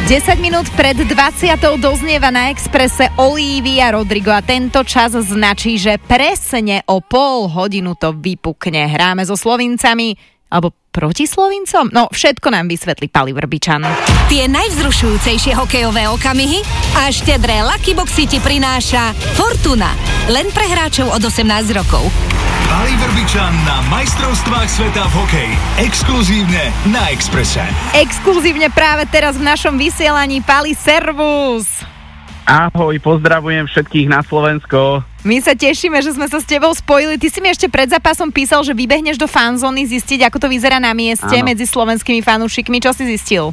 10 minút pred 20. doznieva na Expresse Olivia Rodrigo a tento čas značí, že presne o pol hodinu to vypukne. Hráme so Slovincami, alebo proti Slovincom? No, všetko nám vysvetlí Pali Vrbičan. Tie najvzrušujúcejšie hokejové okamihy a štedré Lucky Boxy ti prináša Fortuna. Len pre hráčov od 18 rokov. Pali Vrbičan na majstrovstvách sveta v hokeji. Exkluzívne na Expresse. Exkluzívne práve teraz v našom vysielaní. Pali, servus! Ahoj, pozdravujem všetkých na Slovensko. My sa tešíme, že sme sa s tebou spojili. Ty si mi ešte pred zápasom písal, že vybehneš do fanzóny zistiť, ako to vyzerá na mieste medzi slovenskými fanúšikmi. Čo si zistil?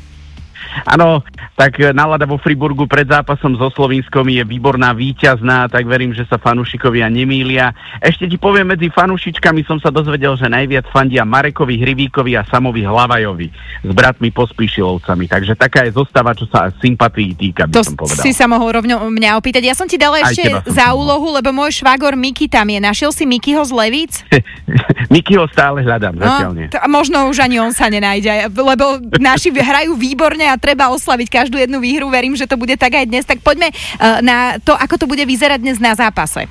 Áno, tak nálada vo Friburgu pred zápasom so Slovinskom je výborná, víťazná, tak verím, že sa fanúšikovia nemýlia. Ešte ti poviem, medzi fanúšičkami som sa dozvedel, že najviac fandia Marekovi Hrivíkovi a Samovi Hlavajovi s bratmi Pospíšilovcami. Takže taká je zostava, čo sa sympatií týka, by som povedal. To si sa mohol rovno mňa opýtať. Ja som ti dala ešte za úlohu, lebo môj švagor Miky tam je. Našiel si Mikyho z Levíc? Mikyho stále hľadám, zatiaľ nie. Možno už ani on sa nenájde, lebo naši hrajú výborne a treba oslaviť každú jednu výhru. Verím, že to bude tak aj dnes. Tak poďme na to, ako to bude vyzerať dnes na zápase.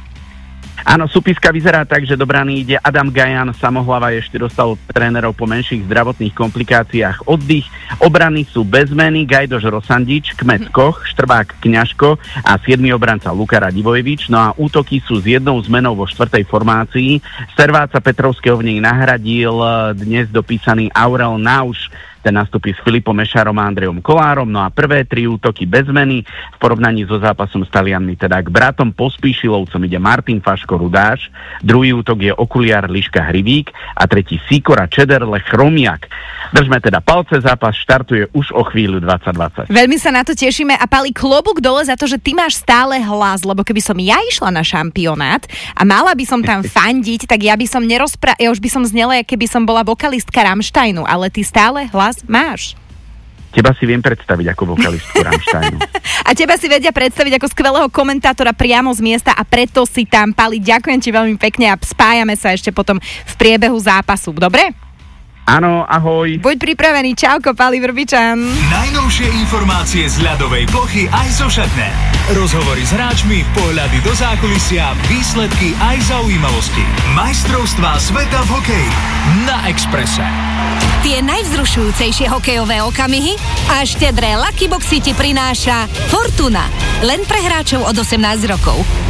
Áno, súpiska vyzerá tak, že do brány ide Adam Gajan, Samohlava ešte dostal od trénerov po menších zdravotných komplikáciách oddych. Obrany sú bez zmeny Gajdoš Rosandič, Kmet Koch, Štrbák Kňažko a 7. obranca Luka Radivojevič. No a útoky sú s jednou zmenou vo 4. formácii. Serváca Petrovského v nej nahradil dnes dopísaný Aurel Nauš. Ten nastupí s Filipom Mešarom a Andrejom Kolárom. No a prvé 3 útoky bez zmeny v porovnaní so zápasom s Talianmi, teda k bratom Pospíšilovcom ide Martin Faško Rudáš, druhý útok je Okuliar Liška Hrivík a tretí Sikora Čederle Chromiak. Držme teda palce, zápas štartuje už o chvíľu 2020. Veľmi sa na to tešíme a Pali, klobúk dole za to, že ty máš stále hlas, lebo keby som ja išla na šampionát a mala by som tam fandiť, tak ja by som ja už by som znela, keby som bola vokalistka Rammsteinu, ale ty stále hlas máš. Teba si viem predstaviť ako vokalistku Rammsteinu. A teba si vedia predstaviť ako skvelého komentátora priamo z miesta a preto si tam, Pali, ďakujem ti veľmi pekne a spájame sa ešte potom v priebehu zápasu. Dobre? Áno, ahoj. Buď pripravený, čauko, Pali Vrbičan. Najnovšie informácie z ľadovej plochy aj zo šatne. Rozhovory s hráčmi, pohľady do zákulisia, výsledky aj zaujímavosti. Majstrovstvá sveta v hokeji na Expresse. Tie najvzrušujúcejšie hokejové okamihy a štedré Lucky Boxy ti prináša Fortuna. Len pre hráčov od 18 rokov.